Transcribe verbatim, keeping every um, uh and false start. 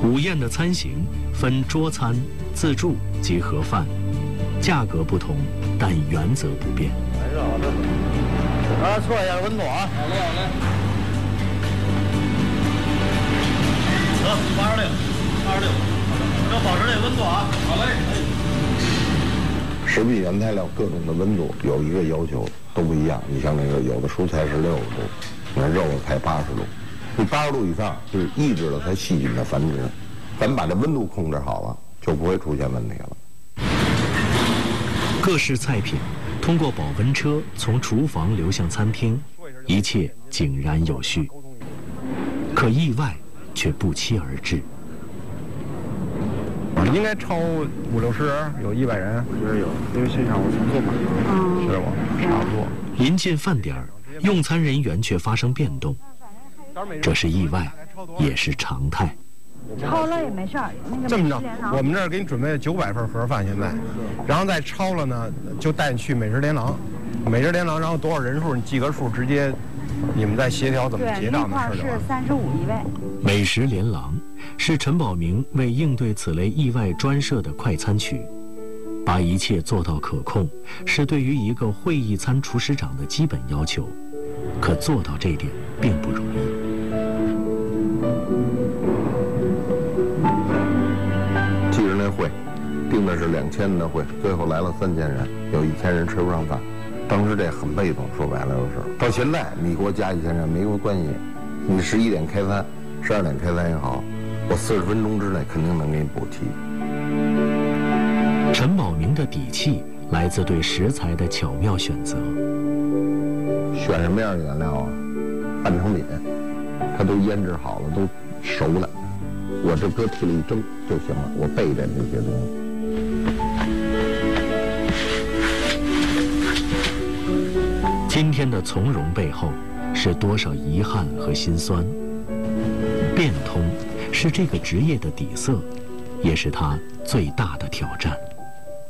午宴的餐型分桌餐、自助及盒饭，价格不同，但原则不变。 来热好的，啊，测一下温度啊。好嘞，好嘞。得八十六，八十六，要保持这个温度啊。好嘞。 食品原材料各种的温度有一个要求都不一样。你像那个有的蔬菜是六十度，那肉才八十度。你八十度以上就是抑制了它细菌的繁殖。咱们把这温度控制好了，就不会出现问题了。 各式菜品通过保温车从厨房流向餐厅，一切井然有序。可意外却不期而至。 应该超五六十，有一百人。 我觉得有，因为现场我从做嘛。 嗯，是吗？差不多。 临近饭点儿，用餐人员却发生变动，这是意外，也是常态。 超了也没事儿。 这么着，我们这儿给你准备了九百份盒饭，现在，然后再超了呢，就带你去美食连廊，美食连廊，然后多少人数，你记个数，直接你们再协调怎么结账的事就完了。 对，那块是三十五一位。 美食连廊是陈宝明为应对此类意外专设的快餐区，把一切做到可控，是对于一个会议餐厨师长的基本要求。可做到这点并不容易。 记着那会，定的是两千的会，最后来了三千人，有一千人吃不上饭。当时这很被动，说白了就是。到现在你给我加一千人没有关系，你十一点开餐，十二点开餐也好，我四十分钟之内肯定能给你补齐。 陈宝明的底气来自对食材的巧妙选择。 选什么样的原料啊？半成品，它都腌制好了，都熟了，我这搁屉里一蒸就行了。我备着这些东西。今天的从容背后，是多少遗憾和心酸。变通是这个职业的底色，也是他最大的挑战。